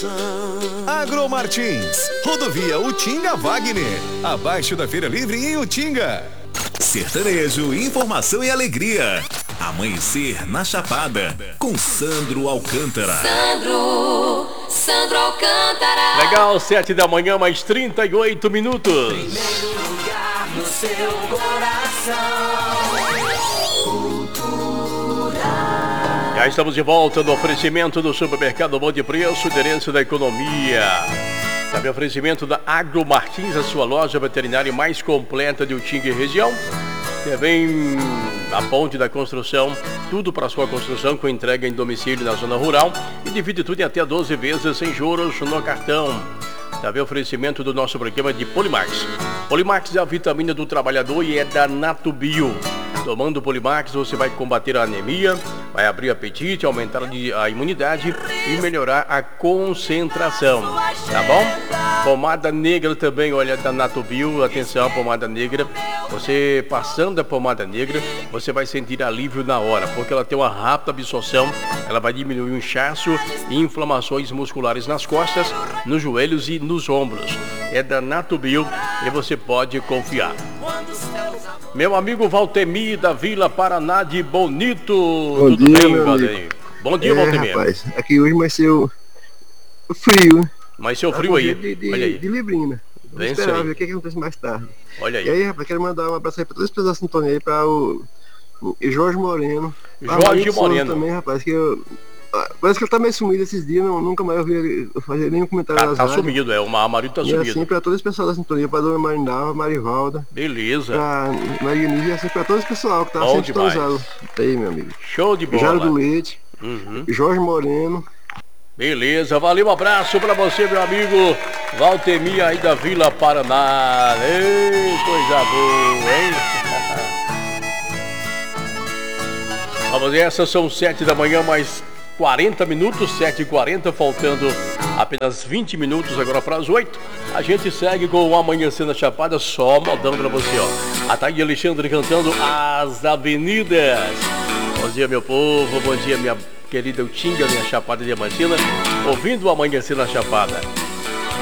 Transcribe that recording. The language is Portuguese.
Agromartins, rodovia Utinga Wagner, abaixo da Feira Livre em Utinga. Sertanejo, informação e alegria. Amanhecer na Chapada, com Sandro Alcântara. Sandro Alcântara. Legal, 7 da manhã, mais 38 minutos. Primeiro lugar no seu coração. Já estamos de volta no oferecimento do supermercado Bom de Preço, endereço da economia. Sabe, oferecimento da Agromartins, a sua loja veterinária mais completa de Utinga e região. Também a Ponte da Construção, tudo para sua construção com entrega em domicílio na zona rural e divide tudo em até 12 vezes sem juros no cartão. Também oferecimento do nosso programa de Polimax. Polimax é a vitamina do trabalhador e é da Natubio. Tomando Polimax você vai combater a anemia, vai abrir apetite, aumentar a imunidade e melhorar a concentração, tá bom? Pomada negra também, olha, da Natubio, atenção, pomada negra. Você passando a pomada negra, você vai sentir alívio na hora, porque ela tem uma rápida absorção, ela vai diminuir o inchaço e inflamações musculares nas costas, nos joelhos e nos ombros. É da Natubio e você pode confiar. Meu amigo Valtemir da Vila Paraná de Bonito. Bom Tudo dia, bem, meu Valtemir? amigo. Bom dia, Valtemir. Rapaz, aqui hoje vai ser o frio. Mas seu frio aí, olha aí. De Librina. Vamos esperar ver o que acontece mais tarde. Olha aí. E aí, rapaz, quero mandar um abraço aí pra todas as pessoas da sintonia aí, pra o Jorge Moreno. Jorge Moreno. Também, rapaz, que parece que ele tá meio sumido esses dias, nunca mais eu vi ele fazer nenhum comentário nas Tá rádios. sumido, o marido tá E sumido. assim, pra todas as pessoas da sintonia, pra dona Marindava, Marivalda. Beleza. Pra Maria Nívia, e assim, pra todo esse pessoal que tá Bom sempre demais. sintonizado aí, meu amigo. Show de bola. Jário do Leite, Jorge Moreno. Beleza, valeu, um abraço pra você, meu amigo Valtemir aí da Vila Paraná. Ei, coisa boa, hein? Vamos, essas são 7 da manhã, mais 40 minutos, 7h40, faltando apenas 20 minutos agora para as 8. A gente segue com o Amanhecer na Chapada, só modão pra você, ó. A Thaí Alexandre cantando As Avenidas. Bom dia, meu povo, bom dia, minha querida Utinga, minha Chapada Diamantina, ouvindo o Amanhecer na Chapada.